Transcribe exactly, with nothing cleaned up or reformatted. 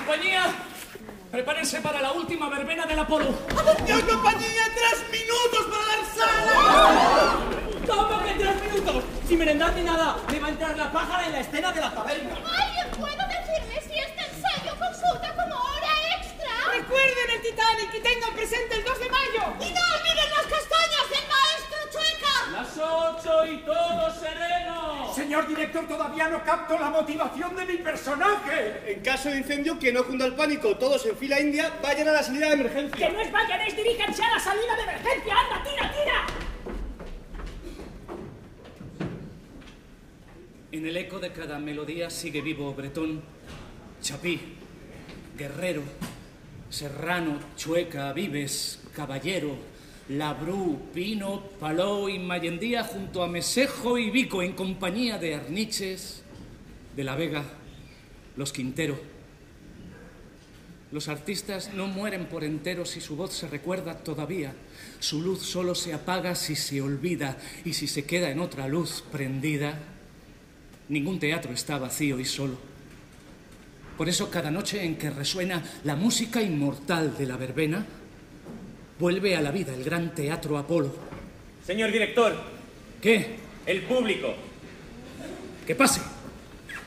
compañía, prepárense para la última verbena del Apolo. ¡Atención, compañía! ¡Tres minutos para la sala! ¿Cómo que tres minutos? Sin merendar ni nada, me va a entrar la pájara en la escena de la taberna. ¿Alguien puede decirme si este ensayo consulta como hora extra? Recuerden el Titanic y tengan presente el dos de mayo. ¡Y no olviden las castañas del maestro Chueca! Las ocho y todo sereno. Señor director, todavía no capto la motivación de mi personaje. En caso de incendio, que no cunda el pánico. Todos en fila india, vayan a la salida de emergencia. Que no es vayan, es diríjanse a la salida de emergencia. ¡Anda, tira, tira! En el eco de cada melodía sigue vivo Bretón, Chapí, Guerrero, Serrano, Chueca, Vives, Caballero, Labrú, Pino, Palou y Mayendía junto a Mesejo y Vico en compañía de Arniches, de la Vega, los Quintero. Los artistas no mueren por entero si su voz se recuerda todavía. Su luz solo se apaga si se olvida y si se queda en otra luz prendida. Ningún teatro está vacío y solo. Por eso cada noche en que resuena la música inmortal de la verbena, vuelve a la vida el gran teatro Apolo. Señor director. ¿Qué? El público. Que pase.